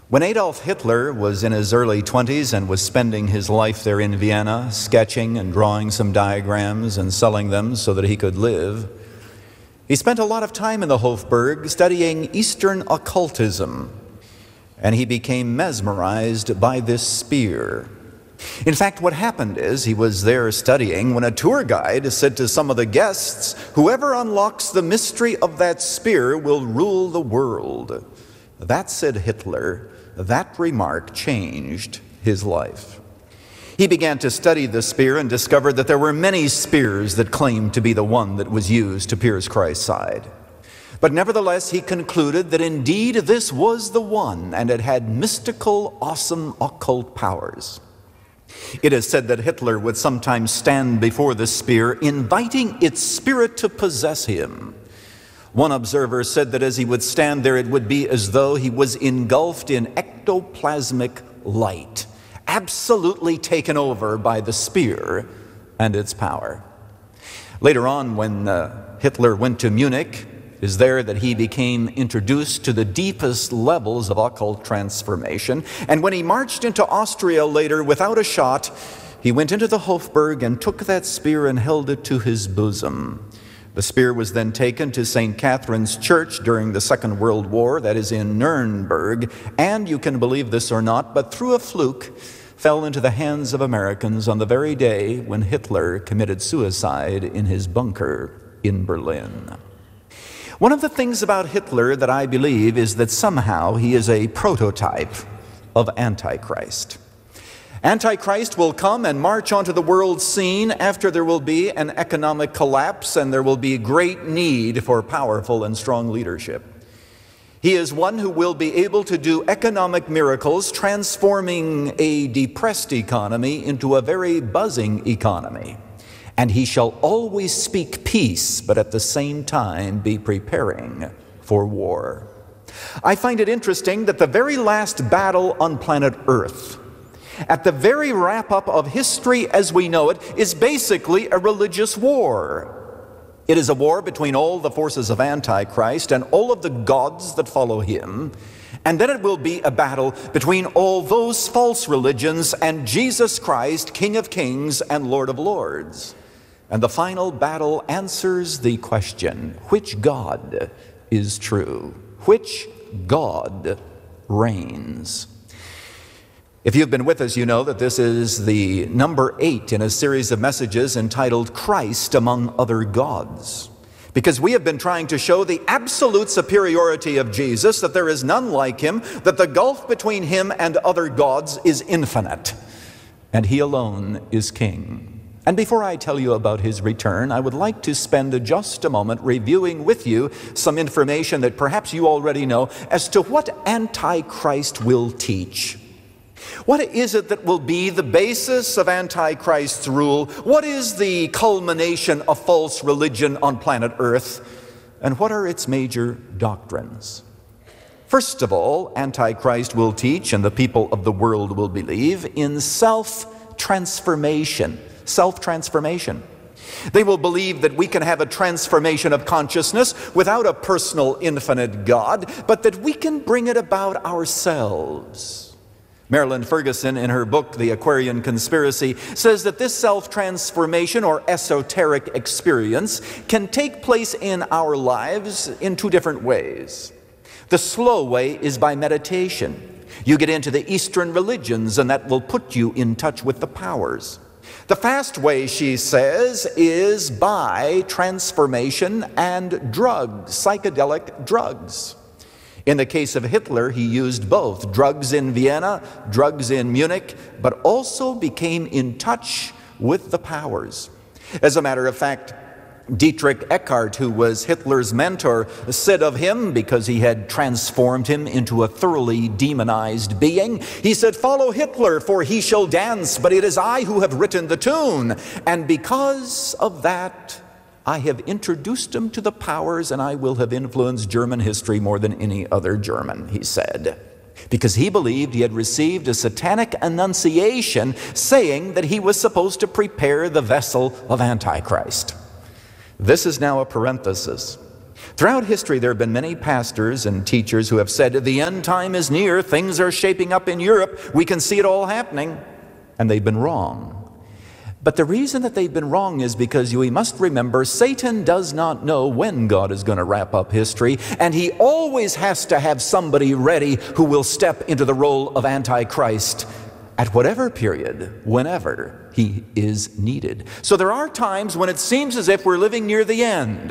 When Adolf Hitler was in his early 20s and was spending his life there in Vienna, sketching and drawing some diagrams and selling them so that he could live, he spent a lot of time in the Hofburg studying Eastern occultism, and he became mesmerized by this spear. In fact, what happened is he was there studying when a tour guide said to some of the guests, "Whoever unlocks the mystery of that spear will rule the world." That, said Hitler, that remark changed his life. He began to study the spear and discovered that there were many spears that claimed to be the one that was used to pierce Christ's side. But nevertheless, he concluded that indeed this was the one, and it had mystical, awesome, occult powers. It is said that Hitler would sometimes stand before the spear, inviting its spirit to possess him. One observer said that as he would stand there, it would be as though he was engulfed in ectoplasmic light, absolutely taken over by the spear and its power. Later on, when Hitler went to Munich, it is there that he became introduced to the deepest levels of occult transformation. And when he marched into Austria later without a shot, he went into the Hofburg and took that spear and held it to his bosom. The spear was then taken to St. Catherine's Church during the Second World War, that is in Nuremberg, and you can believe this or not, but through a fluke, fell into the hands of Americans on the very day when Hitler committed suicide in his bunker in Berlin. One of the things about Hitler that I believe is that somehow he is a prototype of Antichrist. Antichrist will come and march onto the world scene after there will be an economic collapse and there will be great need for powerful and strong leadership. He is one who will be able to do economic miracles, transforming a depressed economy into a very buzzing economy. And he shall always speak peace, but at the same time be preparing for war. I find it interesting that the very last battle on planet Earth, at the very wrap-up of history as we know it, is basically a religious war. It is a war between all the forces of Antichrist and all of the gods that follow him. And then it will be a battle between all those false religions and Jesus Christ, King of Kings and Lord of Lords. And the final battle answers the question, which God is true? Which God reigns? If you've been with us, you know that this is the number 8 in a series of messages entitled Christ Among Other Gods. Because we have been trying to show the absolute superiority of Jesus, that there is none like him, that the gulf between him and other gods is infinite, and he alone is king. And before I tell you about his return, I would like to spend just a moment reviewing with you some information that perhaps you already know as to what Antichrist will teach. What is it that will be the basis of Antichrist's rule? What is the culmination of false religion on planet Earth? And what are its major doctrines? First of all, Antichrist will teach, and the people of the world will believe, in self-transformation. Self-transformation. They will believe that we can have a transformation of consciousness without a personal infinite God, but that we can bring it about ourselves. Marilyn Ferguson, in her book, The Aquarian Conspiracy, says that this self-transformation or esoteric experience can take place in our lives in 2 different ways. The slow way is by meditation. You get into the Eastern religions, and that will put you in touch with the powers. The fast way, she says, is by transformation and drugs, psychedelic drugs. In the case of Hitler, he used both, drugs in Vienna, drugs in Munich, but also became in touch with the powers. As a matter of fact, Dietrich Eckart, who was Hitler's mentor, said of him, because he had transformed him into a thoroughly demonized being, he said, "Follow Hitler, for he shall dance, but it is I who have written the tune. And because of that, I have introduced him to the powers, and I will have influenced German history more than any other German," he said. Because he believed he had received a satanic annunciation saying that he was supposed to prepare the vessel of Antichrist. This is now a parenthesis. Throughout history, there have been many pastors and teachers who have said, the end time is near, things are shaping up in Europe, we can see it all happening. And they've been wrong. But the reason that they've been wrong is because we must remember Satan does not know when God is going to wrap up history, and he always has to have somebody ready who will step into the role of Antichrist at whatever period, whenever he is needed. So there are times when it seems as if we're living near the end.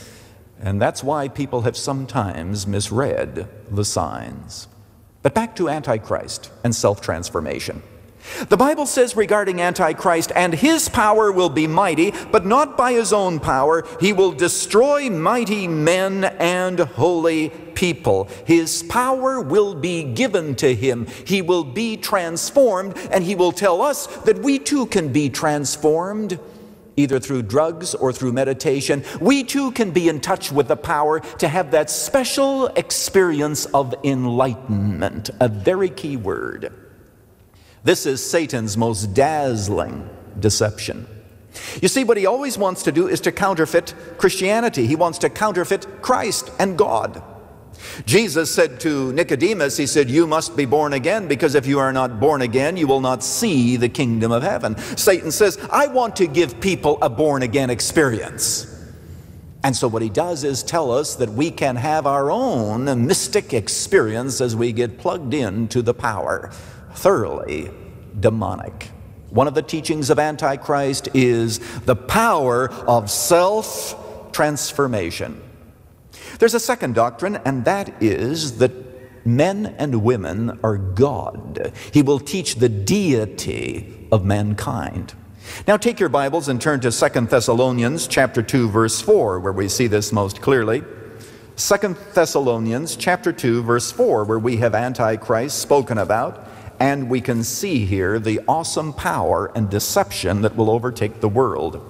And that's why people have sometimes misread the signs. But back to Antichrist and self-transformation. The Bible says regarding Antichrist, and his power will be mighty, but not by his own power. He will destroy mighty men and holy people. His power will be given to him. He will be transformed, and he will tell us that we too can be transformed, either through drugs or through meditation. We too can be in touch with the power to have that special experience of enlightenment, a very key word. This is Satan's most dazzling deception. You see, what he always wants to do is to counterfeit Christianity. He wants to counterfeit Christ and God. Jesus said to Nicodemus, he said, you must be born again, because if you are not born again, you will not see the kingdom of heaven. Satan says, I want to give people a born again experience. And so what he does is tell us that we can have our own mystic experience as we get plugged into the power. Thoroughly demonic. One of the teachings of Antichrist is the power of self-transformation. There's a second doctrine, and that is that men and women are God. He will teach the deity of mankind. Now take your Bibles and turn to 2 Thessalonians chapter 2, verse 4, where we see this most clearly. 2 Thessalonians chapter 2, verse 4, where we have Antichrist spoken about. And we can see here the awesome power and deception that will overtake the world.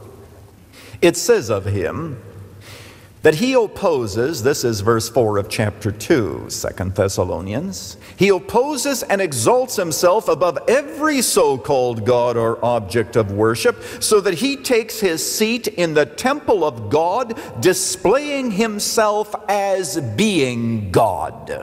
It says of him that he opposes, this is verse 4 of chapter 2, 2 Thessalonians, he opposes and exalts himself above every so-called God or object of worship, so that he takes his seat in the temple of God, displaying himself as being God.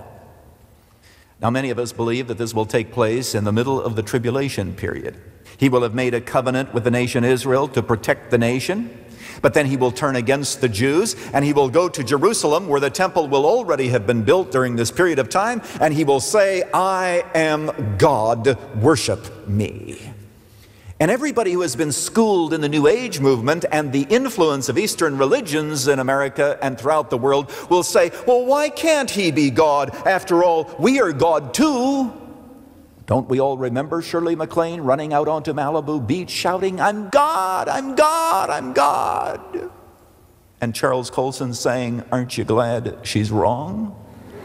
Now, many of us believe that this will take place in the middle of the tribulation period. He will have made a covenant with the nation Israel to protect the nation, but then he will turn against the Jews, and he will go to Jerusalem, where the temple will already have been built during this period of time, and he will say, I am God, worship me. And everybody who has been schooled in the New Age movement and the influence of Eastern religions in America and throughout the world will say, well, why can't he be God? After all, we are God too. Don't we all remember Shirley MacLaine running out onto Malibu Beach shouting, I'm God, I'm God, I'm God? And Charles Colson saying, aren't you glad she's wrong?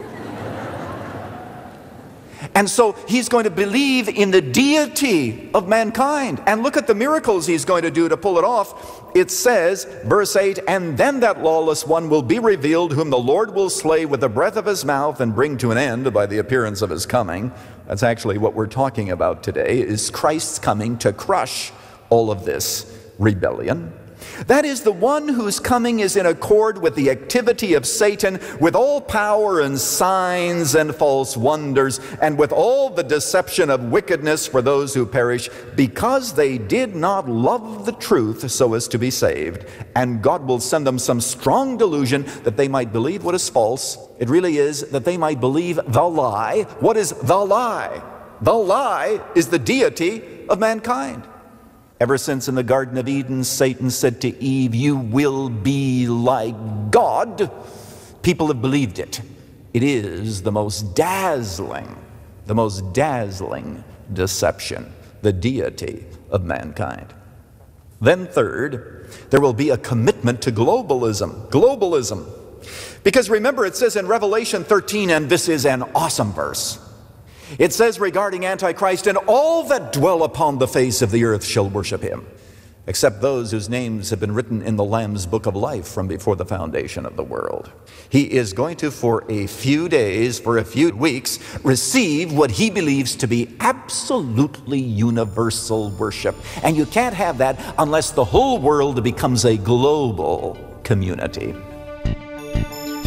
And so he's going to believe in the deity of mankind. And look at the miracles he's going to do to pull it off. It says, verse 8, and then that lawless one will be revealed, whom the Lord will slay with the breath of his mouth and bring to an end by the appearance of his coming. That's actually what we're talking about today, is Christ's coming to crush all of this rebellion. That is, the one whose coming is in accord with the activity of Satan, with all power and signs and false wonders, and with all the deception of wickedness for those who perish, because they did not love the truth so as to be saved. And God will send them some strong delusion that they might believe what is false. It really is that they might believe the lie. What is the lie? The lie is the deity of mankind. Ever since in the Garden of Eden, Satan said to Eve, you will be like God, people have believed it. It is the most dazzling deception, the deity of mankind. Then third, there will be a commitment to globalism. Globalism. Because remember, it says in Revelation 13, and this is an awesome verse, it says regarding Antichrist, and all that dwell upon the face of the earth shall worship him, except those whose names have been written in the Lamb's book of life from before the foundation of the world. He is going to, for a few days, for a few weeks, receive what he believes to be absolutely universal worship. And you can't have that unless the whole world becomes a global community.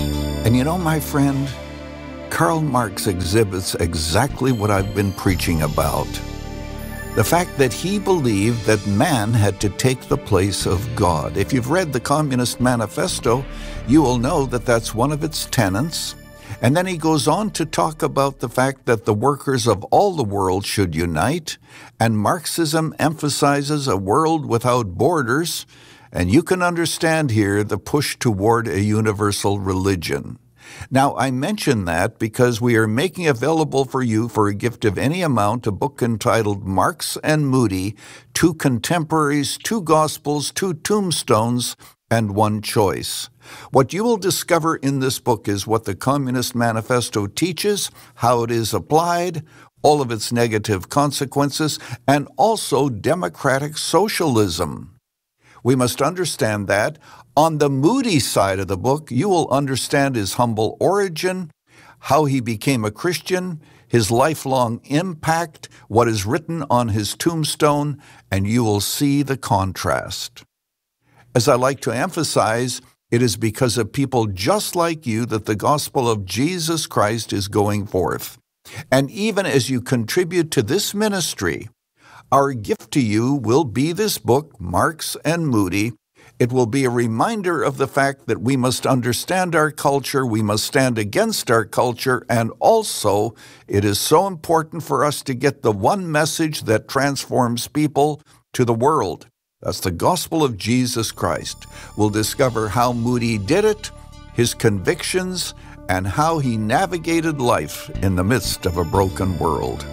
And you know, my friend, Karl Marx exhibits exactly what I've been preaching about. The fact that he believed that man had to take the place of God. If you've read the Communist Manifesto, you will know that that's one of its tenets. And then he goes on to talk about the fact that the workers of all the world should unite, and Marxism emphasizes a world without borders, and you can understand here the push toward a universal religion. Now, I mention that because we are making available for you for a gift of any amount a book entitled Marx and Moody, Two Contemporaries, Two Gospels, Two Tombstones, and One Choice. What you will discover in this book is what the Communist Manifesto teaches, how it is applied, all of its negative consequences, and also democratic socialism. We must understand that. On the Moody side of the book, you will understand his humble origin, how he became a Christian, his lifelong impact, what is written on his tombstone, and you will see the contrast. As I like to emphasize, it is because of people just like you that the gospel of Jesus Christ is going forth. And even as you contribute to this ministry, our gift to you will be this book, Marx and Moody. It will be a reminder of the fact that we must understand our culture, we must stand against our culture, and also it is so important for us to get the one message that transforms people to the world. That's the gospel of Jesus Christ. We'll discover how Moody did it, his convictions, and how he navigated life in the midst of a broken world.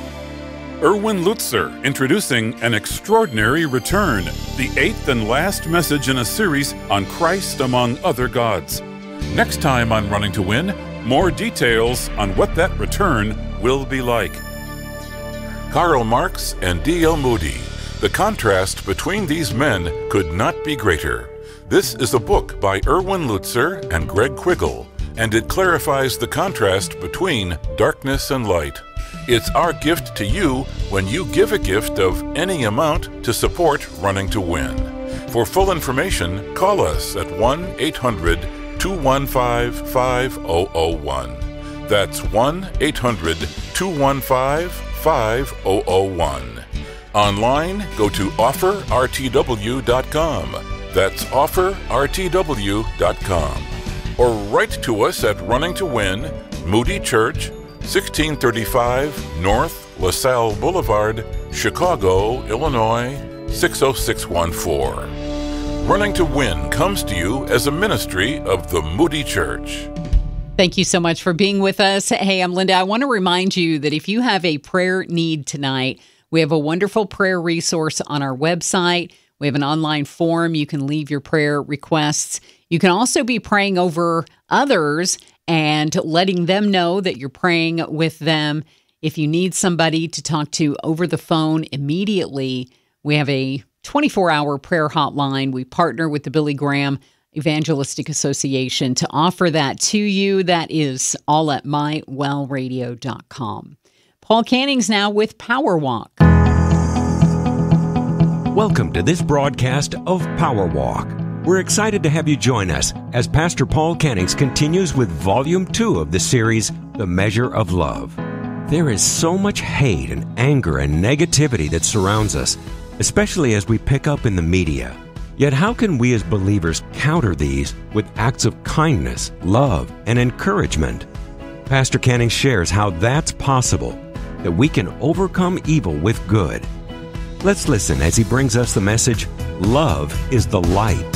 Erwin Lutzer introducing An Extraordinary Return, the 8th and last message in a series on Christ among other gods. Next time on Running to Win, more details on what that return will be like. Karl Marx and D.L. Moody. The contrast between these men could not be greater. This is a book by Erwin Lutzer and Greg Quiggle, and it clarifies the contrast between darkness and light. It's our gift to you when you give a gift of any amount to support Running to Win. For full information, call us at 1-800-215-5001. That's 1-800-215-5001. Online, go to offerrtw.com. That's offerrtw.com. Or write to us at Running to Win, Moody Church, 1635 North LaSalle Boulevard, Chicago, Illinois, 60614. Running to Win comes to you as a ministry of the Moody Church. Thank you so much for being with us. Hey, I'm Linda. I want to remind you that if you have a prayer need tonight, we have a wonderful prayer resource on our website. We have an online form. You can leave your prayer requests. You can also be praying over others and letting them know that you're praying with them. If you need somebody to talk to over the phone immediately, we have a 24-hour prayer hotline. We partner with the Billy Graham Evangelistic Association to offer that to you. That is all at mywellradio.com. Paul Canning's now with Power Walk. Welcome to this broadcast of Power Walk. We're excited to have you join us as Pastor Paul Cannings continues with Volume 2 of the series, The Measure of Love. There is so much hate and anger and negativity that surrounds us, especially as we pick up in the media. Yet how can we as believers counter these with acts of kindness, love, and encouragement? Pastor Canning shares how that's possible, that we can overcome evil with good. Let's listen as he brings us the message, Love is the Light.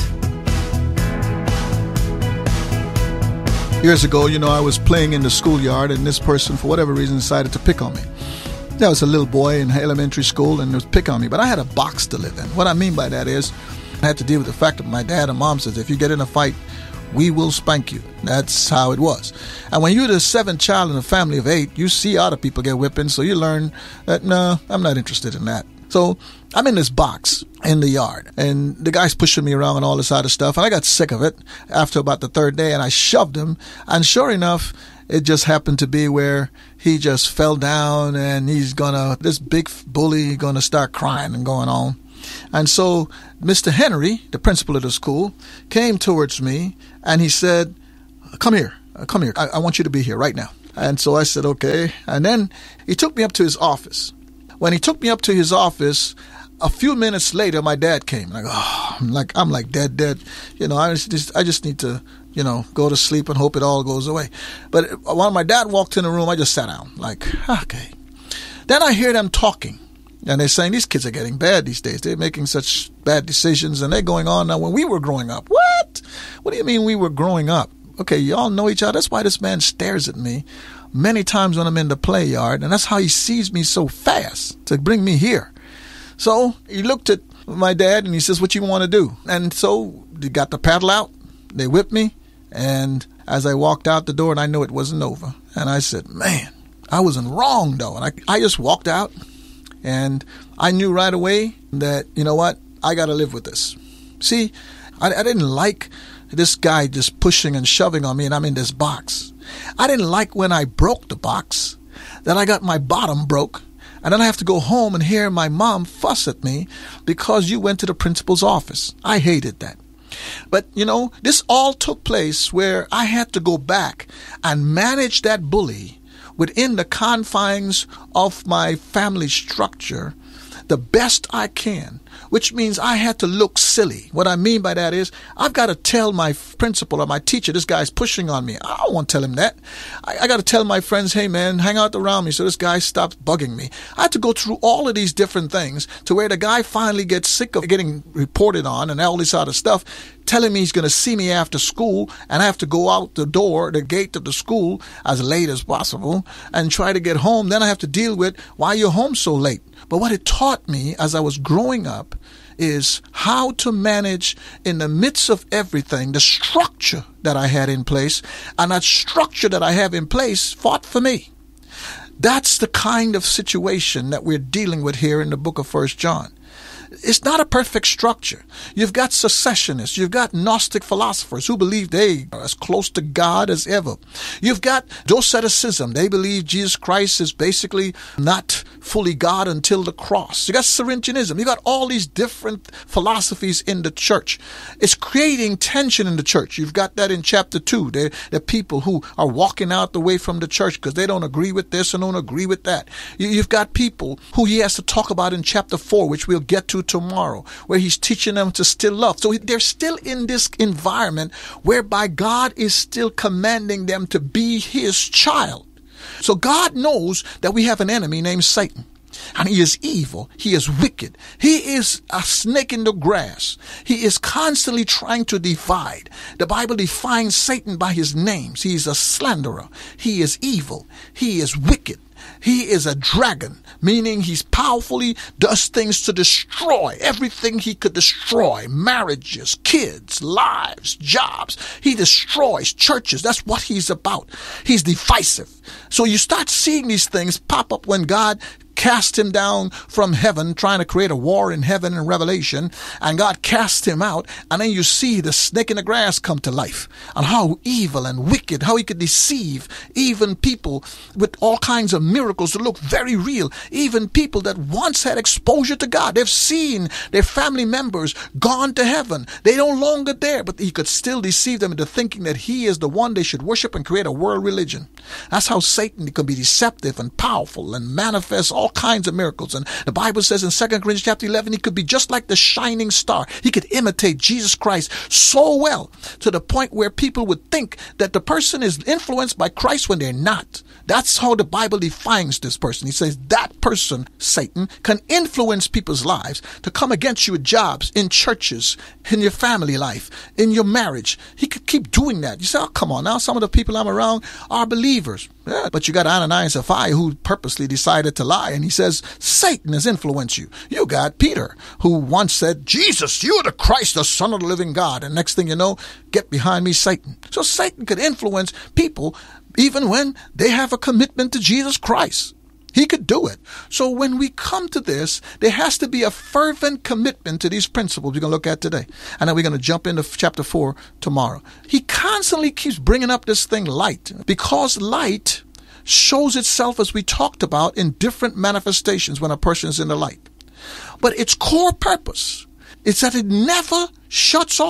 Years ago, I was playing in the schoolyard, and this person, for whatever reason, decided to pick on me. I was a little boy in elementary school, and they was pick on me, but I had a box to live in. What I mean by that is, I had to deal with the fact that my dad and mom says, if you get in a fight, we will spank you. That's how it was. And when you're the seventh child in a family of 8, you see other people get whipping, so you learn that, no, I'm not interested in that. So I'm in this box in the yard, and the guy's pushing me around and all this other stuff, and I got sick of it after about the third day, and I shoved him, and sure enough, it just happened to be where he just fell down, and this big bully gonna start crying and going on. And so Mr. Henry, the principal of the school, came towards me, and he said, come here. come here. I want you to be here right now. And so I said, okay. And then he took me up to his office. When he took me up to his office, a few minutes later, my dad came. I'm like dead. You know, I just need to, you know, go to sleep and hope it all goes away. But when my dad walked in the room, I just sat down like, okay. Then I hear them talking. And they're saying these kids are getting bad these days. They're making such bad decisions, and they're going on now when we were growing up. What? What do you mean we were growing up? Okay, y'all know each other. That's why this man stares at me many times when I'm in the play yard, and that's how he sees me so fast to bring me here. So he looked at my dad, and he says, what you want to do? And so they got the paddle out. They whipped me, and as I walked out the door, and I knew it wasn't over, and I said, man, I wasn't wrong, though. And I just walked out. And I knew right away that, you know what, I got to live with this. See, I didn't like this guy just pushing and shoving on me, and I'm in this box. I didn't like when I broke the box, that I got my bottom broke, and then I have to go home and hear my mom fuss at me because you went to the principal's office. I hated that. But, you know, this all took place where I had to go back and manage that bully within the confines of my family structure the best I can, which means I had to look silly. What I mean by that is I've got to tell my principal or my teacher, this guy's pushing on me. I don't want to tell him that. I got to tell my friends, hey, man, hang out around me so this guy stops bugging me. I had to go through all of these different things to where the guy finally gets sick of getting reported on and all this other stuff, telling me he's going to see me after school, and I have to go out the door, the gate of the school, as late as possible and try to get home. Then I have to deal with why you're home so late. But what it taught me as I was growing up is how to manage in the midst of everything, the structure that I had in place, and that structure that I have in place fought for me. That's the kind of situation that we're dealing with here in the book of 1 John. It's not a perfect structure. You've got secessionists. You've got Gnostic philosophers who believe they are as close to God as ever. You've got Doceticism. They believe Jesus Christ is basically not fully God until the cross. You got Cyrianism. You got all these different philosophies in the church. It's creating tension in the church. You've got that in chapter 2. The people who are walking out the way from the church because they don't agree with this and don't agree with that. You've got people who he has to talk about in chapter 4, which we'll get to tomorrow, where he's teaching them to still love. So they're still in this environment whereby God is still commanding them to be his child. So God knows that we have an enemy named Satan. And he is evil. He is wicked. He is a snake in the grass. He is constantly trying to divide. The Bible defines Satan by his names. He is a slanderer. He is evil. He is wicked. He is a dragon, meaning he's powerfully does things to destroy everything he could destroy. Marriages, kids, lives, jobs. He destroys churches. That's what he's about. He's divisive. So you start seeing these things pop up when God cast him down from heaven, trying to create a war in heaven in Revelation, and God cast him out, and then you see the snake in the grass come to life, and how evil and wicked, how he could deceive even people with all kinds of miracles that look very real, even people that once had exposure to God. They've seen their family members gone to heaven. They no longer there, but he could still deceive them into thinking that he is the one they should worship and create a world religion. That's how Satan could be deceptive and powerful and manifest all kinds of miracles. And the Bible says in 2 Corinthians chapter 11, he could be just like the shining star. He could imitate Jesus Christ so well to the point where people would think that the person is influenced by Christ when they're not. That's how the Bible defines this person. He says that person, Satan, can influence people's lives to come against you at jobs, in churches, in your family life, in your marriage. He could keep doing that. You say, oh, come on now. Some of the people I'm around are believers. Yeah, but you got Ananias and Sapphira who purposely decided to lie. And he says, Satan has influenced you. You got Peter, who once said, Jesus, you are the Christ, the Son of the living God. And next thing you know, get behind me, Satan. So Satan could influence people even when they have a commitment to Jesus Christ. He could do it. So when we come to this, there has to be a fervent commitment to these principles we're going to look at today. And then we're going to jump into chapter 4 tomorrow. He constantly keeps bringing up this thing light, because light shows itself, as we talked about, in different manifestations when a person is in the light. But its core purpose is that it never shuts off.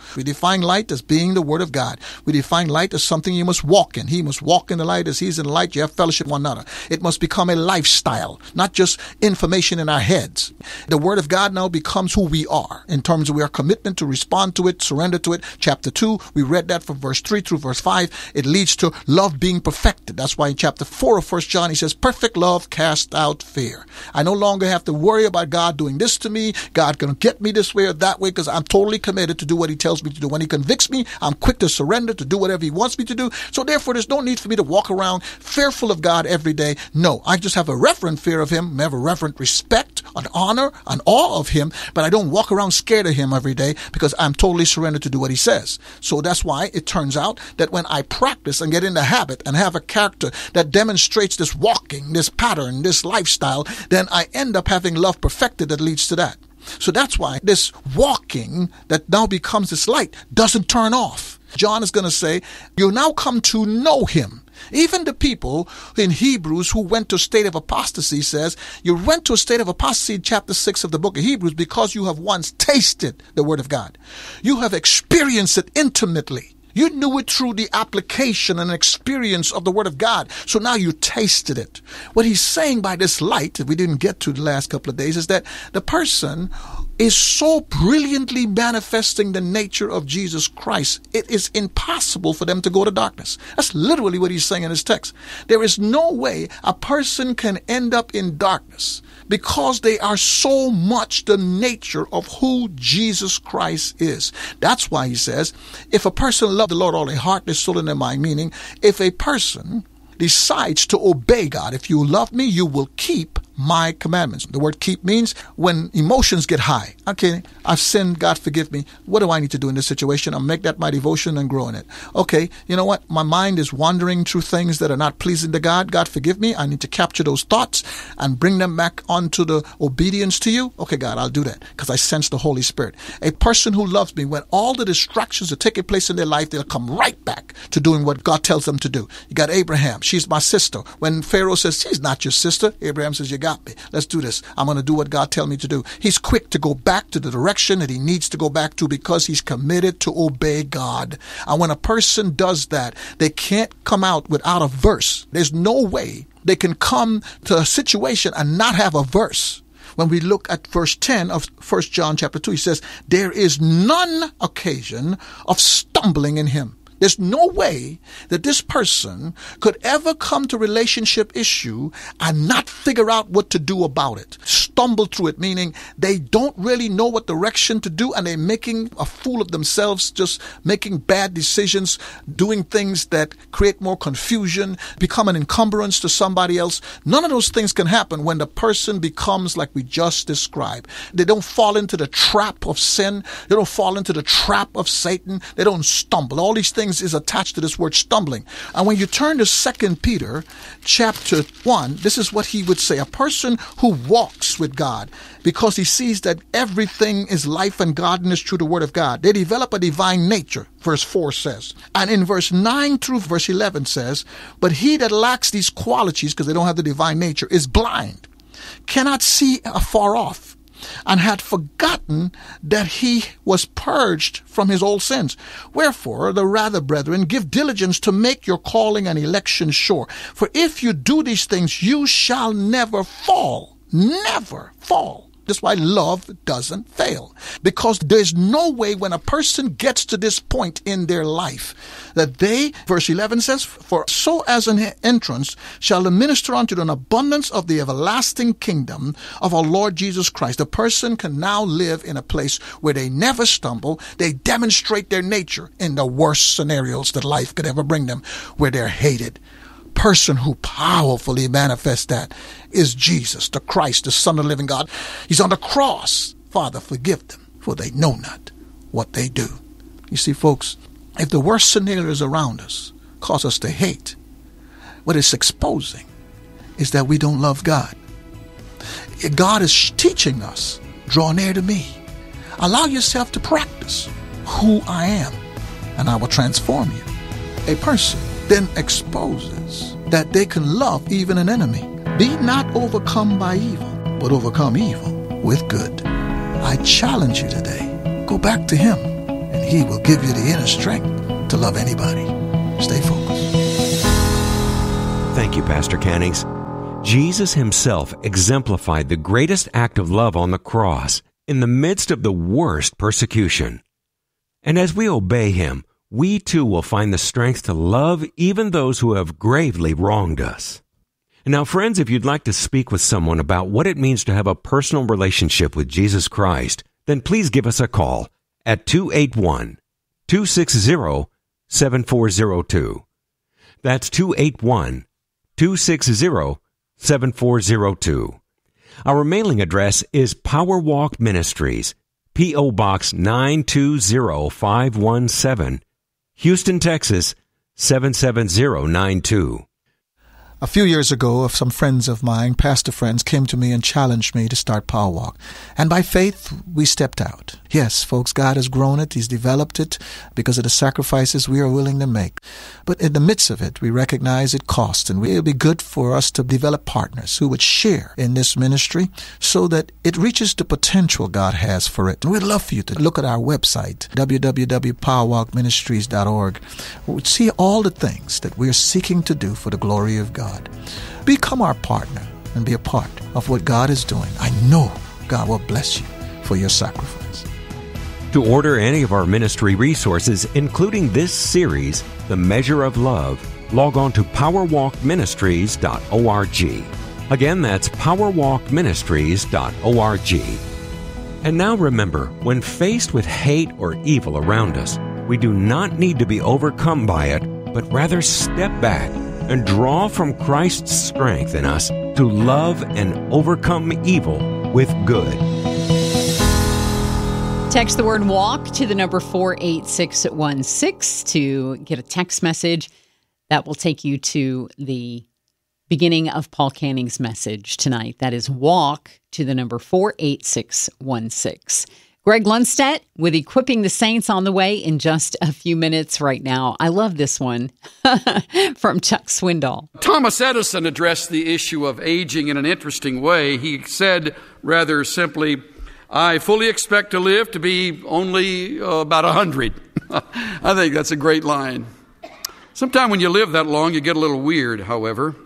We define light as being the Word of God. We define light as something you must walk in. He must walk in the light as he's in the light. You have fellowship with one another. It must become a lifestyle, not just information in our heads. The Word of God now becomes who we are in terms of our commitment to respond to it, surrender to it. Chapter 2, we read that from verse 3 through verse 5. It leads to love being perfected. That's why in chapter 4 of 1 John, he says, perfect love casts out fear. I no longer have to worry about God doing this to me. God going to get me this way or that way, because I'm totally committed to do what he tells me to do. When he convicts me, I'm quick to surrender to do whatever he wants me to do. So therefore, there's no need for me to walk around fearful of God every day. No, I just have a reverent fear of him, have a reverent respect, an honor, an awe of him, but I don't walk around scared of him every day because I'm totally surrendered to do what he says. So that's why it turns out that when I practice and get in the habit and have a character that demonstrates this walking, this pattern, this lifestyle, then I end up having love perfected that leads to that. So that's why this walking that now becomes this light doesn't turn off. John is going to say, you now come to know him. Even the people in Hebrews who went to a state of apostasy says, you went to a state of apostasy in chapter 6 of the book of Hebrews because you have once tasted the Word of God. You have experienced it intimately. You knew it through the application and experience of the Word of God. So now you tasted it. What he's saying by this light, that we didn't get to the last couple of days, is that the person is so brilliantly manifesting the nature of Jesus Christ, it is impossible for them to go to darkness. That's literally what he's saying in his text. There is no way a person can end up in darkness because they are so much the nature of who Jesus Christ is. That's why he says, if a person loves the Lord all their heart, their soul, and their mind, meaning if a person decides to obey God, if you love me, you will keep my commandments. The word keep means when emotions get high. Okay, I've sinned, God forgive me. What do I need to do in this situation? I'll make that my devotion and grow in it. Okay, you know what? My mind is wandering through things that are not pleasing to God. God forgive me. I need to capture those thoughts and bring them back onto the obedience to you. Okay, God, I'll do that because I sense the Holy Spirit. A person who loves me, when all the distractions are taking place in their life, they'll come right back to doing what God tells them to do. You got Abraham. She's my sister. When Pharaoh says, she's not your sister, Abraham says, you got me. Let's do this. I'm going to do what God tells me to do. He's quick to go back to the direction that he needs to go back to because he's committed to obey God. And when a person does that, they can't come out without a verse. There's no way they can come to a situation and not have a verse. When we look at verse 10 of 1 John chapter 2, he says, there is none occasion of stumbling in him. There's no way that this person could ever come to a relationship issue and not figure out what to do about it. Stumble through it, meaning they don't really know what direction to do and they're making a fool of themselves, just making bad decisions, doing things that create more confusion, become an encumbrance to somebody else. None of those things can happen when the person becomes like we just described. They don't fall into the trap of sin. They don't fall into the trap of Satan. They don't stumble. All these things is attached to this word stumbling. And when you turn to 2 Peter chapter 1, this is what he would say. A person who walks with God because he sees that everything is life and godliness through the Word of God. They develop a divine nature, verse 4 says. And in verse 9 through verse 11 says, but he that lacks these qualities, because they don't have the divine nature, is blind, cannot see afar off, and had forgotten that he was purged from his old sins. Wherefore, the rather, brethren, give diligence to make your calling and election sure. For if you do these things, you shall never fall. Never fall. That's why love doesn't fail. Because there's no way when a person gets to this point in their life that they, verse 11 says, for so as an entrance shall the minister unto an abundance of the everlasting kingdom of our Lord Jesus Christ. The person can now live in a place where they never stumble. They demonstrate their nature in the worst scenarios that life could ever bring them, where they're hated. Person who powerfully manifests that is Jesus, the Christ, the Son of the living God. He's on the cross. Father, forgive them, for they know not what they do. You see, folks, if the worst scenarios around us cause us to hate, what it's exposing is that we don't love God. God is teaching us, draw near to me. Allow yourself to practice who I am, and I will transform you. A person then exposes that they can love even an enemy. Be not overcome by evil, but overcome evil with good. I challenge you today. Go back to him, and He will give you the inner strength to love anybody. Stay focused. Thank you, Pastor Cannings. Jesus himself exemplified the greatest act of love on the cross in the midst of the worst persecution. And as we obey him, we too will find the strength to love even those who have gravely wronged us. And now, friends, if you'd like to speak with someone about what it means to have a personal relationship with Jesus Christ, then please give us a call at 281-260-7402. That's 281-260-7402. Our mailing address is Powerwalk Ministries, P.O. Box 920517, Houston, Texas 77092. A few years ago, some friends of mine, pastor friends, came to me and challenged me to start Powerwalk. And by faith, we stepped out. Yes, folks, God has grown it. He's developed it because of the sacrifices we are willing to make. But in the midst of it, we recognize it costs, and it would be good for us to develop partners who would share in this ministry so that it reaches the potential God has for it. And we'd love for you to look at our website, www.powerwalkministries.org. We'd see all the things that we're seeking to do for the glory of God. Become our partner and be a part of what God is doing. I know God will bless you for your sacrifice. To order any of our ministry resources, including this series, The Measure of Love, log on to powerwalkministries.org. Again, that's powerwalkministries.org. And now remember, when faced with hate or evil around us, we do not need to be overcome by it, but rather step back and draw from Christ's strength in us to love and overcome evil with good. Text the word walk to the number 48616 to get a text message that will take you to the beginning of Paul Canning's message tonight. That is walk to the number 48616. Greg Lundstedt with Equipping the Saints on the way in just a few minutes right now. I love this one from Chuck Swindoll. Thomas Edison addressed the issue of aging in an interesting way. He said rather simply, I fully expect to live to be only about 100. I think that's a great line. Sometime when you live that long, you get a little weird, however.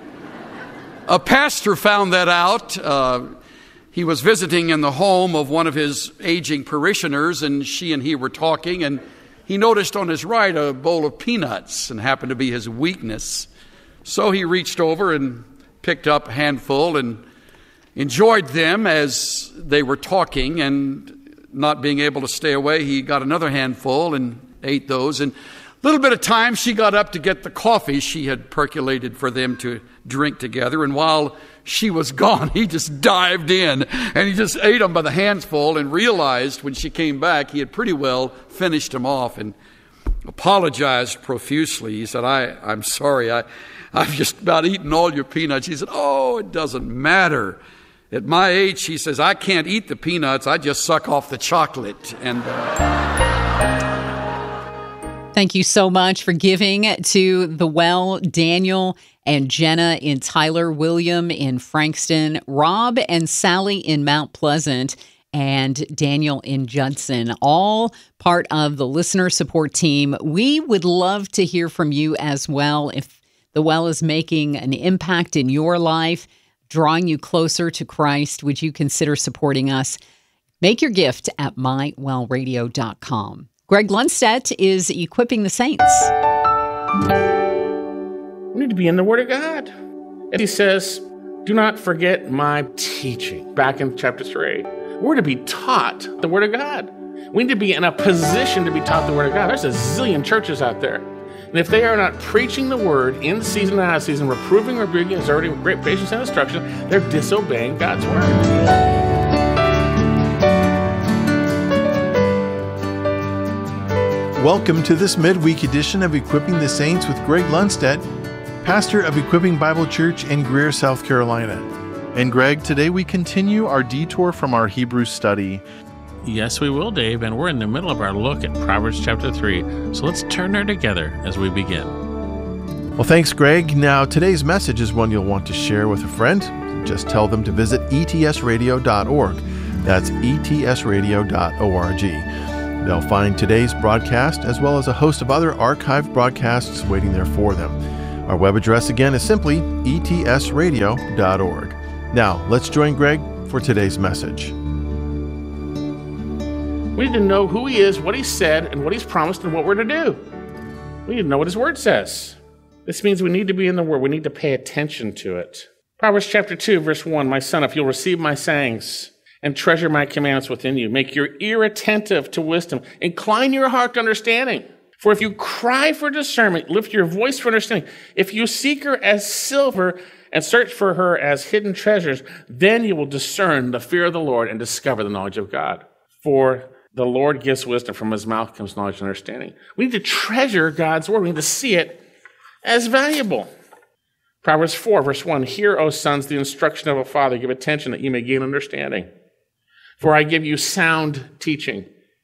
A pastor found that out. He was visiting in the home of one of his aging parishioners, and she and he were talking, and he noticed on his right a bowl of peanuts, and happened to be his weakness. So he reached over and picked up a handful and enjoyed them as they were talking, and not being able to stay away, he got another handful and ate those. And a little bit of time, she got up to get the coffee she had percolated for them to drink together, and while she was gone, he just dived in and he just ate them by the handful, and realized when she came back he had pretty well finished them off, and apologized profusely. He said, I'm sorry, I've just about eaten all your peanuts. He said, oh, it doesn't matter. At my age, he says, I can't eat the peanuts, I just suck off the chocolate. And thank you so much for giving to the well, Daniel and Jenna in Tyler, William in Frankston, Rob and Sally in Mount Pleasant, and Daniel in Judson, all part of the listener support team. We would love to hear from you as well. If the well is making an impact in your life, drawing you closer to Christ, would you consider supporting us? Make your gift at mywellradio.com. Greg Lundstedt is Equipping the Saints. We need to be in the Word of God. And he says, do not forget my teaching. Back in chapter 3. We're to be taught the Word of God. We need to be in a position to be taught the Word of God. There's a zillion churches out there. And if they are not preaching the Word in season and out of season, reproving, rebuking, exhorting with great patience and instruction, they're disobeying God's Word. Welcome to this midweek edition of Equipping the Saints with Greg Lundstedt, pastor of Equipping Bible Church in Greer, South Carolina. And Greg, today we continue our detour from our Hebrew study. Yes, we will, Dave, and we're in the middle of our look at Proverbs chapter 3. So let's turn there together as we begin. Well, thanks, Greg. Now, today's message is one you'll want to share with a friend. Just tell them to visit etsradio.org. That's etsradio.org. They'll find today's broadcast as well as a host of other archived broadcasts waiting there for them. Our web address again is simply etsradio.org. Now, let's join Greg for today's message. We need to know who he is, what he said, and what he's promised, and what we're to do. We need to know what his word says. This means we need to be in the word. We need to pay attention to it. Proverbs chapter 2, verse 1, "My son, if you'll receive my sayings and treasure my commandments within you, make your ear attentive to wisdom, incline your heart to understanding. For if you cry for discernment, lift your voice for understanding. If you seek her as silver and search for her as hidden treasures, then you will discern the fear of the Lord and discover the knowledge of God. For the Lord gives wisdom, from his mouth comes knowledge and understanding." We need to treasure God's word. We need to see it as valuable. Proverbs 4, verse 1, "Hear, O sons, the instruction of a father. Give attention that you may gain understanding. For I give you sound teaching.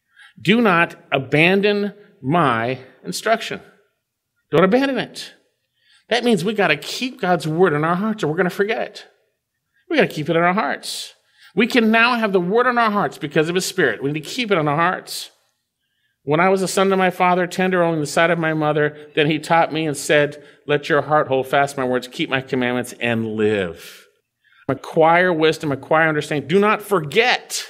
Do not abandon my instruction." Don't abandon it. That means we got to keep God's word in our hearts or we're going to forget it. We got to keep it in our hearts. We can now have the word in our hearts because of his spirit. We need to keep it in our hearts. "When I was a son to my father, tender only in the sight of my mother, then he taught me and said, let your heart hold fast my words, keep my commandments, and live." Acquire wisdom, acquire understanding. Do not forget,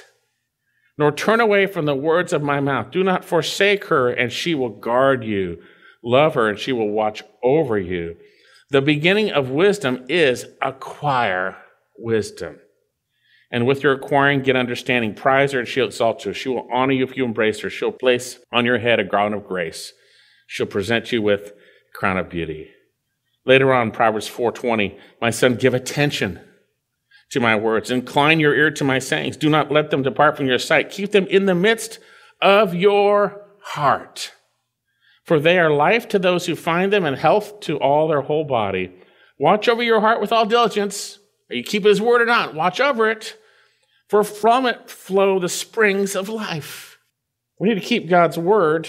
nor turn away from the words of my mouth. Do not forsake her, and she will guard you. Love her, and she will watch over you. The beginning of wisdom is acquire wisdom. And with your acquiring, get understanding. Prize her, and she'll exalt you. She will honor you if you embrace her. She'll place on your head a crown of grace. She'll present you with a crown of beauty. Later on, Proverbs 4:20, "My son, give attention to my words. Incline your ear to my sayings. Do not let them depart from your sight. Keep them in the midst of your heart. For they are life to those who find them and health to all their whole body. Watch over your heart with all diligence." Are you keeping his word or not? Watch over it. "For from it flow the springs of life." We need to keep God's word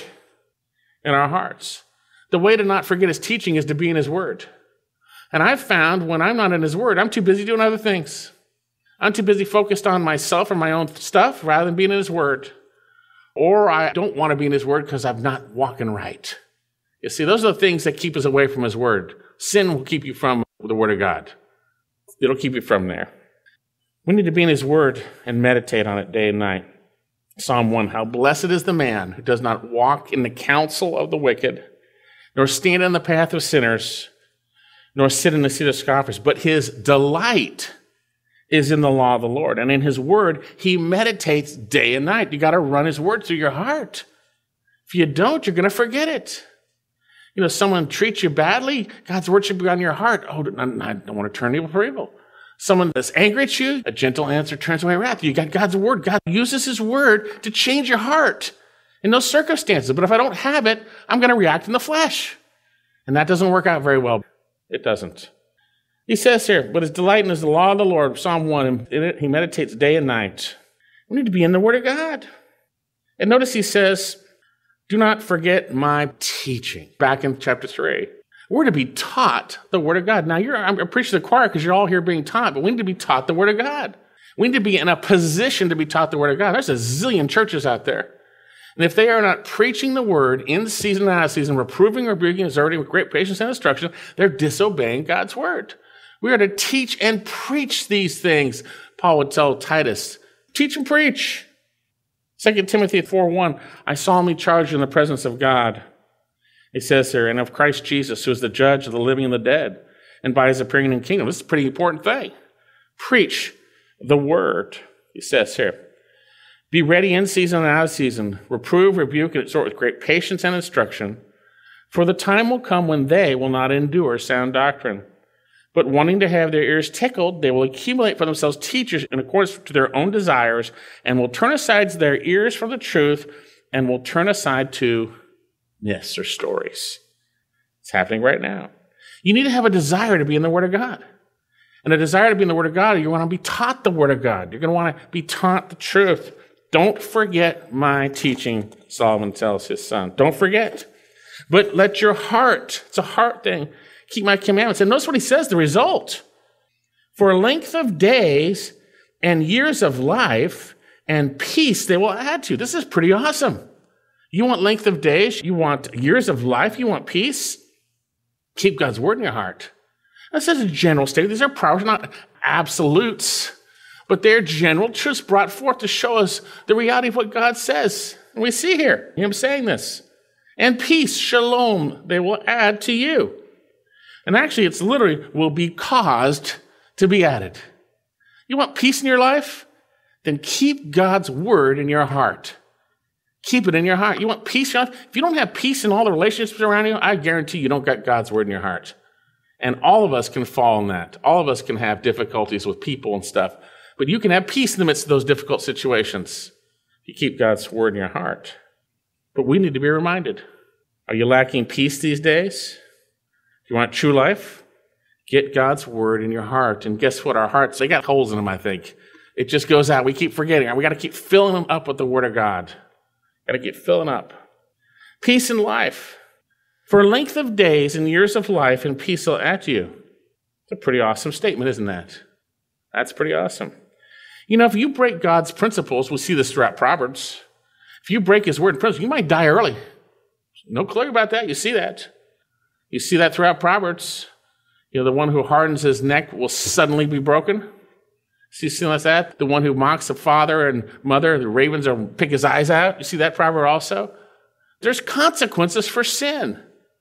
in our hearts. The way to not forget his teaching is to be in his word. And I've found when I'm not in his word, I'm too busy doing other things. I'm too busy focused on myself or my own stuff rather than being in his word. Or I don't want to be in his word because I'm not walking right. You see, those are the things that keep us away from his word. Sin will keep you from the word of God. It'll keep you from there. We need to be in his word and meditate on it day and night. Psalm 1, "How blessed is the man who does not walk in the counsel of the wicked, nor stand in the path of sinners, nor sit in the seat of scoffers, but his delight is in the law of the Lord. And in his word, he meditates day and night." You got to run his word through your heart. If you don't, you're going to forget it. You know, someone treats you badly, God's word should be on your heart. "Oh, I don't want to turn evil for evil." Someone that's angry at you, a gentle answer turns away wrath. You got God's word. God uses his word to change your heart in those circumstances. But if I don't have it, I'm going to react in the flesh. And that doesn't work out very well. It doesn't. He says here, "But his delight is the law of the Lord," Psalm 1, in it he meditates day and night. We need to be in the word of God. And notice he says, "Do not forget my teaching." Back in chapter 3. We're to be taught the word of God. Now, I'm preaching to the choir because you're all here being taught, but we need to be taught the word of God. We need to be in a position to be taught the word of God. There's a zillion churches out there. And if they are not preaching the word in season and out of season, reproving, rebuking, exhorting with great patience and instruction, they're disobeying God's word. We are to teach and preach these things. Paul would tell Titus, teach and preach. 2 Timothy 4:1, "I solemnly charge you in the presence of God." He says here, "and of Christ Jesus, who is the judge of the living and the dead, and by his appearing in the kingdom." This is a pretty important thing. Preach the word, he says here. "Be ready in season and out of season. Reprove, rebuke, and exhort with great patience and instruction. For the time will come when they will not endure sound doctrine. But wanting to have their ears tickled, they will accumulate for themselves teachers in accordance to their own desires, and will turn aside their ears from the truth, and will turn aside to myths or stories." It's happening right now. You need to have a desire to be in the Word of God. And a desire to be in the Word of God, you want to be taught the Word of God. You're going to want to be taught the truth. "Don't forget my teaching," Solomon tells his son. Don't forget. "But let your heart," it's a heart thing, "keep my commandments." And notice what he says, the result. "For a length of days and years of life and peace they will add to." This is pretty awesome. You want length of days? You want years of life? You want peace? Keep God's word in your heart. This is a general statement. These are proverbs, not absolutes, but they're general truths brought forth to show us the reality of what God says. And we see here him saying this. And peace, shalom, they will add to you. And actually, it's literally will be caused to be added. You want peace in your life? Then keep God's word in your heart. Keep it in your heart. You want peace in your life? If you don't have peace in all the relationships around you, I guarantee you don't got God's word in your heart. And all of us can fall in that. All of us can have difficulties with people and stuff. But you can have peace in the midst of those difficult situations if you keep God's word in your heart. But we need to be reminded. Are you lacking peace these days? Do you want true life? Get God's word in your heart. And guess what? Our hearts, they got holes in them, I think. It just goes out. We keep forgetting. We got to keep filling them up with the word of God. Got to keep filling up. Peace in life. For length of days and years of life and peace will add to you. It's a pretty awesome statement, isn't that? That's pretty awesome. You know, if you break God's principles, we see this throughout Proverbs. If you break his word and principles, you might die early. No clue about that. You see that. You see that throughout Proverbs. You know, the one who hardens his neck will suddenly be broken. See that? The one who mocks the father and mother, the ravens will pick his eyes out. You see that proverb also? There's consequences for sin.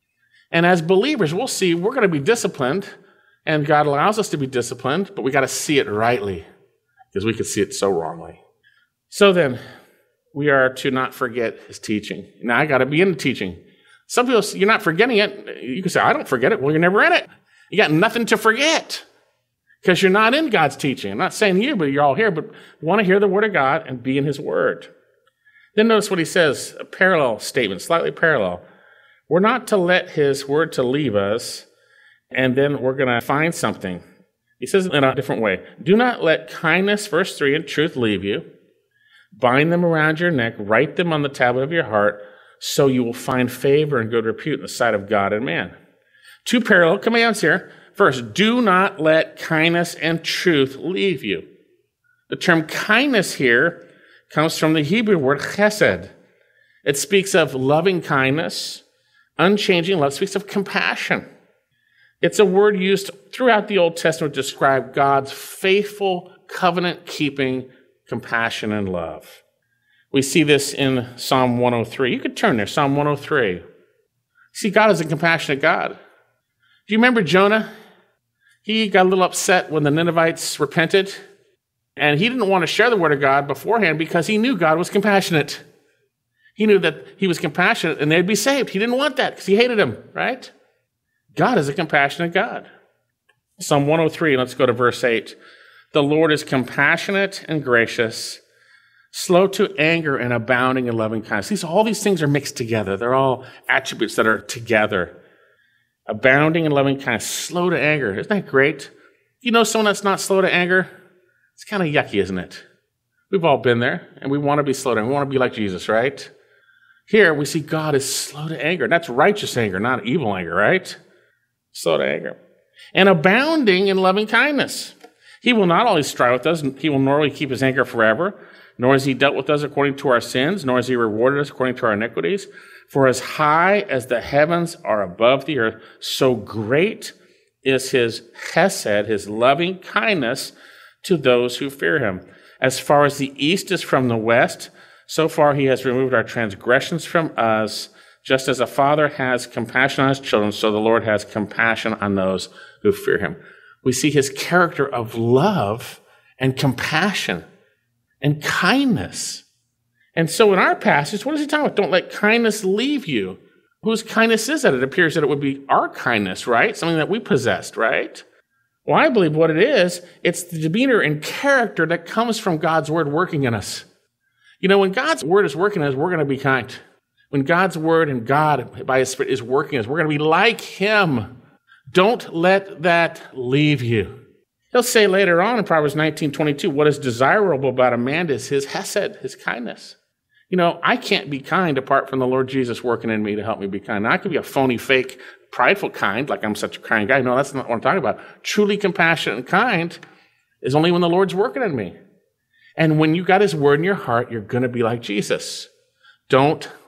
And as believers, we'll see we're going to be disciplined, and God allows us to be disciplined, but we got to see it rightly because we could see it so wrongly. So then, we are to not forget his teaching. Now, I got to be in the teaching. Some people say, you're not forgetting it. You can say, I don't forget it. Well, you're never in it. You got nothing to forget because you're not in God's teaching. I'm not saying you, but you're all here, but you want to hear the word of God and be in his word. Then notice what he says, a parallel statement, slightly parallel. We're not to let his word to leave us, and then we're going to find something. He says it in a different way. Do not let kindness, verse 3, and truth leave you. Bind them around your neck, write them on the tablet of your heart, so you will find favor and good repute in the sight of God and man. Two parallel commands here. First, do not let kindness and truth leave you. The term kindness here comes from the Hebrew word chesed. It speaks of loving kindness, unchanging love. It speaks of compassion. It's a word used throughout the Old Testament to describe God's faithful, covenant-keeping compassion and love. We see this in Psalm 103. You could turn there, Psalm 103. See, God is a compassionate God. Do you remember Jonah? He got a little upset when the Ninevites repented, and he didn't want to share the word of God beforehand because he knew God was compassionate. He knew that he was compassionate and they'd be saved. He didn't want that because he hated them, right? God is a compassionate God. Psalm 103, let's go to verse 8. The Lord is compassionate and gracious, slow to anger and abounding in loving kindness. All these things are mixed together. They're all attributes that are together. Abounding in loving kindness, slow to anger. Isn't that great? You know someone that's not slow to anger? It's kind of yucky, isn't it? We've all been there, and we want to be slow to anger. We want to be like Jesus, right? Here, we see God is slow to anger. That's righteous anger, not evil anger, right? Slow to anger. And abounding in loving kindness. He will not always strive with us. He will nor keep his anger forever, nor has he dealt with us according to our sins, nor has he rewarded us according to our iniquities. For as high as the heavens are above the earth, so great is his chesed, his loving kindness to those who fear him. As far as the east is from the west, so far he has removed our transgressions from us. Just as a father has compassion on his children, so the Lord has compassion on those who fear him. We see his character of love and compassion and kindness. And so in our passage, what is he talking about? Don't let kindness leave you. Whose kindness is that? It appears that it would be our kindness, right? Something that we possessed, right? Well, I believe what it is, it's the demeanor and character that comes from God's word working in us. You know, when God's word is working in us, we're going to be kind. When God's word and God, by his Spirit, is working in us, we're going to be like him. Don't let that leave you. He'll say later on in Proverbs 19:22, what is desirable about a man is his hesed, his kindness. You know, I can't be kind apart from the Lord Jesus working in me to help me be kind. Now, I could be a phony, fake, prideful kind, like I'm such a kind guy. No, that's not what I'm talking about. Truly compassionate and kind is only when the Lord's working in me. And when you got his word in your heart, you're going to be like Jesus. Don't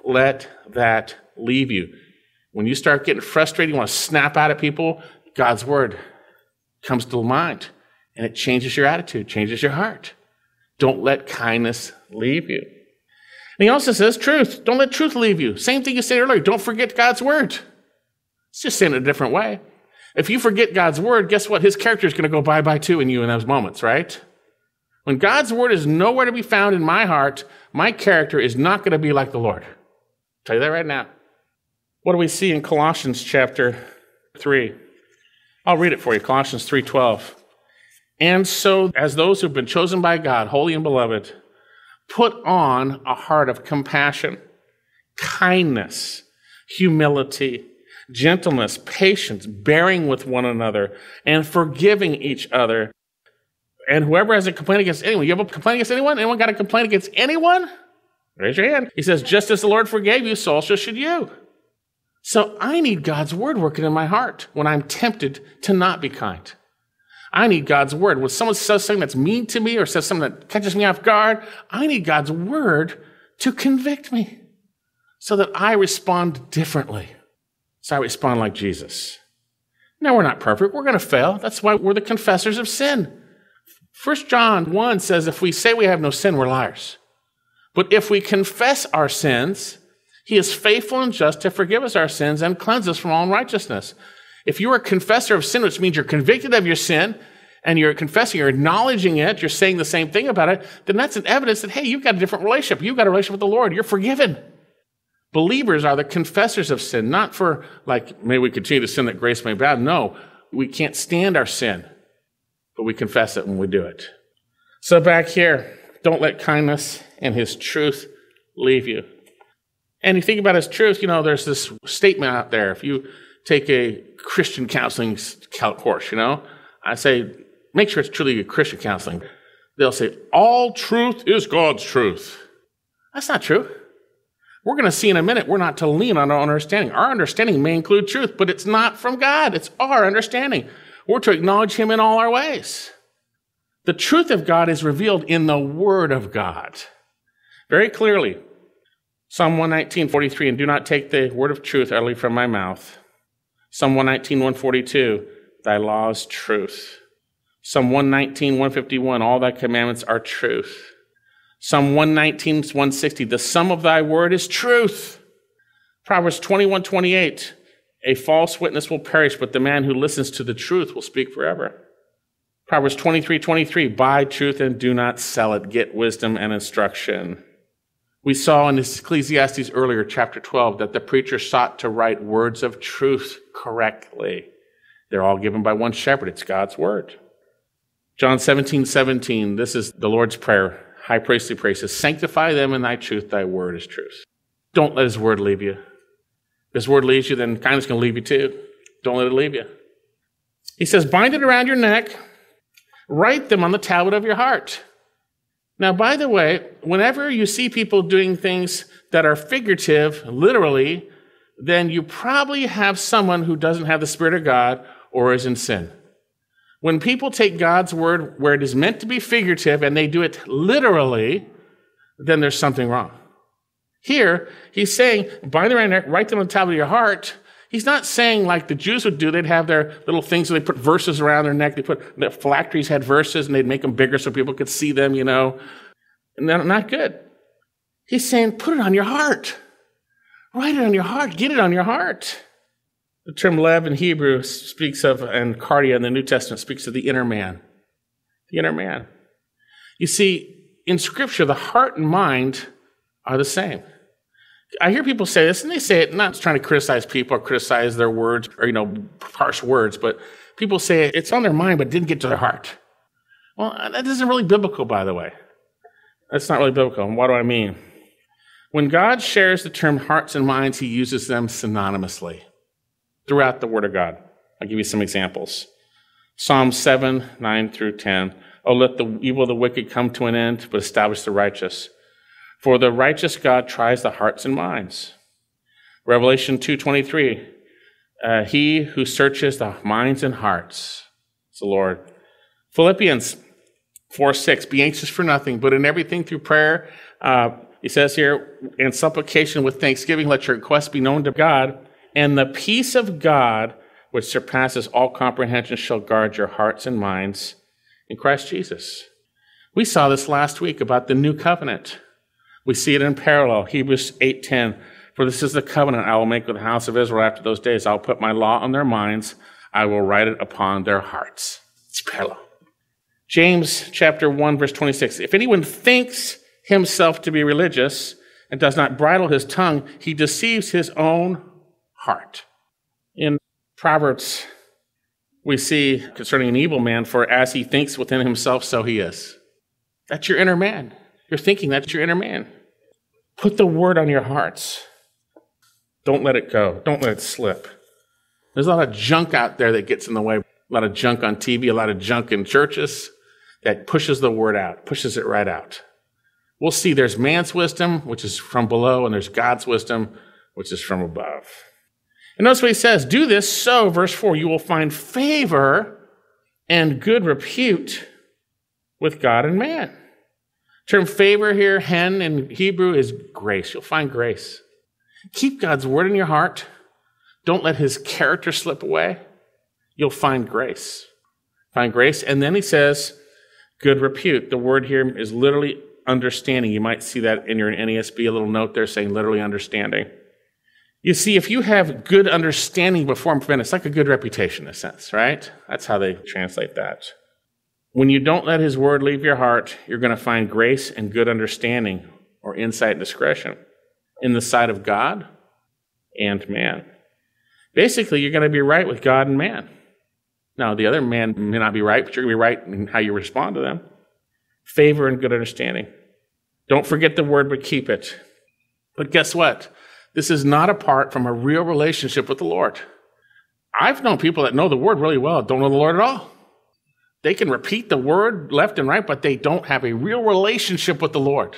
let that leave you. When you start getting frustrated, you want to snap out at people, God's word comes to mind, and it changes your attitude, changes your heart. Don't let kindness leave you. And he also says truth. Don't let truth leave you. Same thing you said earlier. Don't forget God's word. It's just saying it a different way. If you forget God's word, guess what? His character is going to go bye-bye too in you in those moments, right? When God's word is nowhere to be found in my heart, my character is not going to be like the Lord. I'll tell you that right now. What do we see in Colossians chapter 3? I'll read it for you, Colossians 3:12. And so, as those who've been chosen by God, holy and beloved, put on a heart of compassion, kindness, humility, gentleness, patience, bearing with one another, and forgiving each other. And whoever has a complaint against anyone, you have a complaint against anyone? Anyone got a complaint against anyone? Raise your hand. He says, just as the Lord forgave you, so also should you. So I need God's word working in my heart when I'm tempted to not be kind. I need God's word. When someone says something that's mean to me or says something that catches me off guard, I need God's word to convict me so that I respond differently. So I respond like Jesus. Now, we're not perfect. We're going to fail. That's why we're the confessors of sin. 1 John 1 says, if we say we have no sin, we're liars. But if we confess our sins, he is faithful and just to forgive us our sins and cleanse us from all unrighteousness. If you are a confessor of sin, which means you're convicted of your sin, and you're confessing, you're acknowledging it, you're saying the same thing about it, then that's an evidence that, hey, you've got a different relationship. You've got a relationship with the Lord. You're forgiven. Believers are the confessors of sin, not for, like, may we continue to sin that grace may abound. No, we can't stand our sin, but we confess it when we do it. So back here, don't let kindness and his truth leave you. And you think about his truth, there's this statement out there. If you take a Christian counseling course, I say, make sure it's truly a Christian counseling. They'll say, all truth is God's truth. That's not true. We're going to see in a minute, we're not to lean on our own understanding. Our understanding may include truth, but it's not from God. It's our understanding. We're to acknowledge him in all our ways. The truth of God is revealed in the Word of God. Very clearly. Psalm 119:43, and do not take the word of truth utterly from my mouth. Psalm 119:142, thy law is truth. Psalm 119:151, all thy commandments are truth. Psalm 119:160, the sum of thy word is truth. Proverbs 21:28, a false witness will perish, but the man who listens to the truth will speak forever. Proverbs 23:23, buy truth and do not sell it. Get wisdom and instruction. We saw in Ecclesiastes earlier, chapter 12, that the preacher sought to write words of truth correctly. They're all given by one shepherd. It's God's word. John 17:17, this is the Lord's prayer, high priestly prayer, says, sanctify them in thy truth, thy word is truth. Don't let his word leave you. If his word leaves you, then kindness can leave you too. Don't let it leave you. He says, bind it around your neck, write them on the tablet of your heart. Now, by the way, whenever you see people doing things that are figurative, literally, then you probably have someone who doesn't have the Spirit of God or is in sin. When people take God's word where it is meant to be figurative and they do it literally, then there's something wrong. Here, he's saying, bind them around your neck, write them on the tablet of your heart. He's not saying like the Jews would do. They'd have their little things where they put verses around their neck. The phylacteries had verses, and they'd make them bigger so people could see them, And they're not good. He's saying, put it on your heart. Write it on your heart. Get it on your heart. The term lev in Hebrew speaks of, and cardia in the New Testament speaks of the inner man. The inner man. You see, in Scripture, the heart and mind are the same. I hear people say this, and they say it not trying to criticize people or criticize their words or, harsh words, but people say it's on their mind, but it didn't get to their heart. Well, that isn't really biblical, by the way. That's not really biblical. And what do I mean? When God shares the term hearts and minds, he uses them synonymously throughout the Word of God. I'll give you some examples. Psalm 7, 9 through 10. Oh, let the evil of the wicked come to an end, but establish the righteous. For the righteous God tries the hearts and minds. Revelation 2:23, he who searches the minds and hearts is the Lord. Philippians 4:6, be anxious for nothing, but in everything through prayer He says here, in supplication with thanksgiving, let your requests be known to God, and the peace of God, which surpasses all comprehension, shall guard your hearts and minds in Christ Jesus. We saw this last week about the new covenant. We see it in parallel. Hebrews 8:10, for this is the covenant I will make with the house of Israel after those days. I will put my law on their minds. I will write it upon their hearts. It's parallel. James chapter 1, verse 26. If anyone thinks himself to be religious and does not bridle his tongue, he deceives his own heart. In Proverbs, we see concerning an evil man, for as he thinks within himself, so he is. That's your inner man. You're thinking, that's your inner man. Put the word on your hearts. Don't let it go. Don't let it slip. There's a lot of junk out there that gets in the way. A lot of junk on TV, a lot of junk in churches that pushes the word out, pushes it right out. We'll see there's man's wisdom, which is from below, and there's God's wisdom, which is from above. And notice what he says, do this so, verse 4, you will find favor and good repute with God and man. The term favor here, hen in Hebrew, is grace. You'll find grace. Keep God's word in your heart. Don't let his character slip away. You'll find grace. Find grace. And then he says, good repute. The word here is literally understanding. You might see that in your NASB, a little note there saying literally understanding. You see, if you have good understanding before men, it's like a good reputation in a sense, right? That's how they translate that. When you don't let his word leave your heart, you're going to find grace and good understanding or insight and discretion in the sight of God and man. Basically, you're going to be right with God and man. Now, the other man may not be right, but you're going to be right in how you respond to them. Favor and good understanding. Don't forget the word, but keep it. But guess what? This is not apart from a real relationship with the Lord. I've known people that know the word really well, don't know the Lord at all. They can repeat the word left and right, but they don't have a real relationship with the Lord.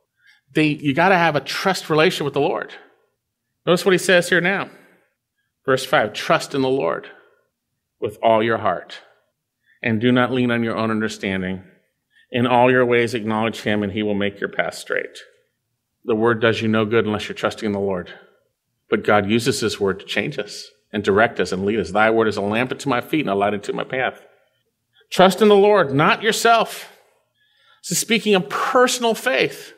You got to have a trust relationship with the Lord. Notice what he says here now. Verse 5, trust in the Lord with all your heart, and do not lean on your own understanding. In all your ways acknowledge him, and he will make your path straight. The word does you no good unless you're trusting in the Lord. But God uses this word to change us and direct us and lead us. Thy word is a lamp unto my feet and a light unto my path. Trust in the Lord, not yourself. This is speaking of personal faith.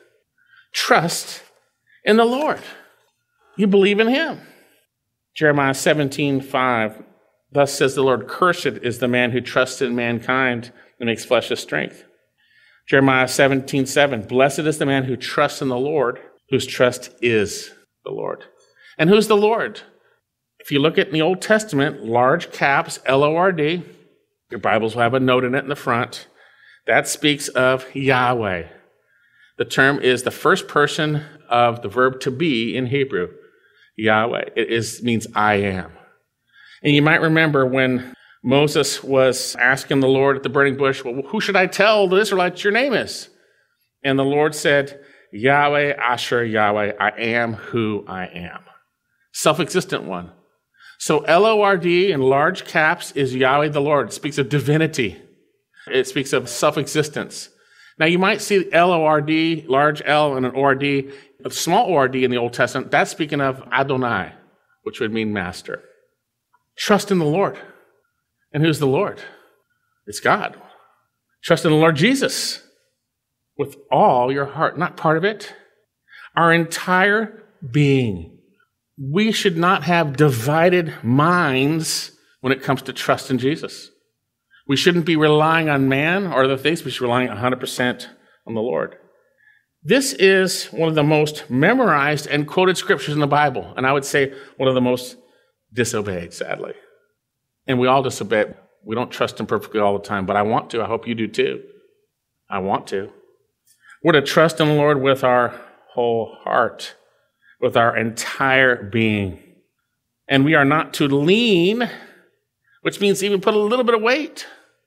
Trust in the Lord. You believe in him. Jeremiah 17:5. Thus says the Lord, cursed is the man who trusts in mankind and makes flesh his strength. Jeremiah 17:7. Blessed is the man who trusts in the Lord, whose trust is the Lord. And who's the Lord? If you look at in the Old Testament, large caps, L-O-R-D, your Bibles will have a note in it in the front. That speaks of Yahweh. The term is the first person of the verb to be in Hebrew, Yahweh. It means I am. And you might remember when Moses was asking the Lord at the burning bush, well, who should I tell the Israelites your name is? And the Lord said, Yahweh, Asher, Yahweh, I am who I am. Self-existent one. So L-O-R-D in large caps is Yahweh the Lord. It speaks of divinity. It speaks of self-existence. Now you might see L-O-R-D, large L and an O-R-D, a small O-R-D in the Old Testament. That's speaking of Adonai, which would mean master. Trust in the Lord. And who's the Lord? It's God. Trust in the Lord Jesus with all your heart, not part of it. Our entire being. We should not have divided minds when it comes to trust in Jesus. We shouldn't be relying on man or other things. We should be relying 100% on the Lord. This is one of the most memorized and quoted scriptures in the Bible, and I would say one of the most disobeyed, sadly. And we all disobey it. We don't trust him perfectly all the time, but I want to. I hope you do too. I want to. We're to trust in the Lord with our whole heart, with our entire being. And we are not to lean, which means even put a little bit of weight,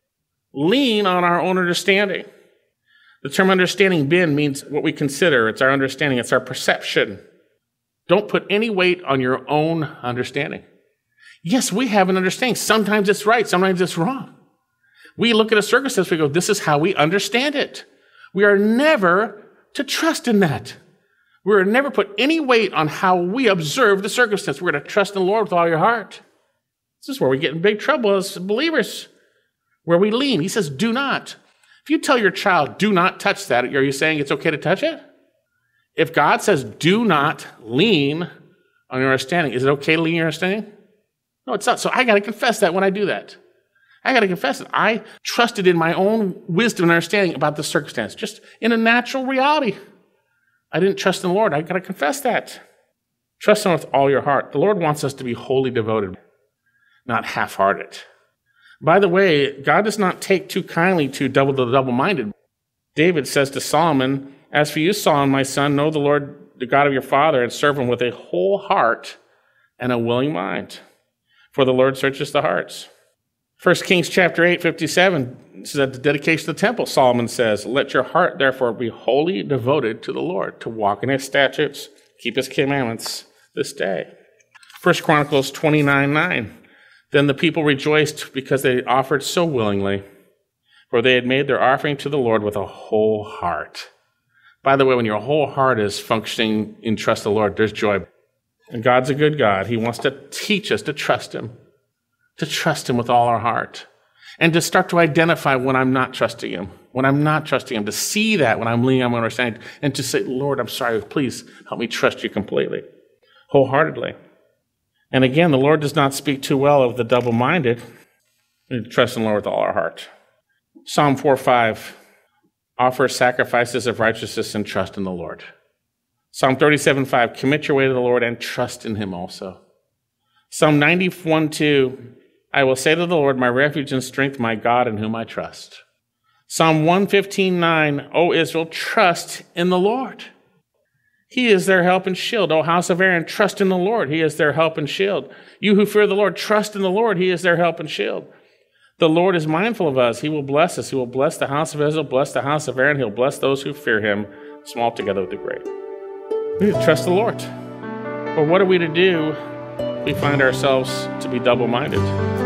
lean on our own understanding. The term understanding, bin, means what we consider. It's our understanding. It's our perception. Don't put any weight on your own understanding. Yes, we have an understanding. Sometimes it's right. Sometimes it's wrong. We look at a circumstance, we go, this is how we understand it. We are never to trust in that. We're going to never put any weight on how we observe the circumstance. We're going to trust in the Lord with all your heart. This is where we get in big trouble as believers, where we lean. He says, do not. If you tell your child, do not touch that, are you saying it's okay to touch it? If God says, do not lean on your understanding, is it okay to lean on your understanding? No, it's not. So I got to confess that when I do that. I got to confess it. I trusted in my own wisdom and understanding about the circumstance, just in a natural reality. I didn't trust in the Lord. I got to confess that. Trust Him with all your heart. The Lord wants us to be wholly devoted, not half-hearted. By the way, God does not take too kindly to the double-minded. David says to Solomon, as for you, Solomon, my son, know the Lord, the God of your father, and serve Him with a whole heart and a willing mind. For the Lord searches the hearts. 1 Kings chapter 8, 57, this is at the dedication of the temple, Solomon says, let your heart therefore be wholly devoted to the Lord, to walk in His statutes, keep His commandments this day. 1 Chronicles 29:9, then the people rejoiced because they offered so willingly, for they had made their offering to the Lord with a whole heart. By the way, when your whole heart is functioning in trust of the Lord, there's joy. And God's a good God. He wants to teach us to trust Him with all our heart, and to start to identify when I'm not trusting Him, to see that when I'm leaning on my understanding, and to say, Lord, I'm sorry, please help me trust you completely, wholeheartedly. And again, the Lord does not speak too well of the double-minded. We need to trust in the Lord with all our heart. Psalm 4:5, offer sacrifices of righteousness and trust in the Lord. Psalm 37:5, commit your way to the Lord and trust in Him also. Psalm 91:2, I will say to the Lord, my refuge and strength, my God in whom I trust. Psalm 115:9, O Israel, trust in the Lord. He is their help and shield. O house of Aaron, trust in the Lord. He is their help and shield. You who fear the Lord, trust in the Lord. He is their help and shield. The Lord is mindful of us. He will bless us. He will bless the house of Israel, bless the house of Aaron. He'll bless those who fear Him, small together with the great. We need to trust the Lord. But what are we to do if we find ourselves to be double-minded?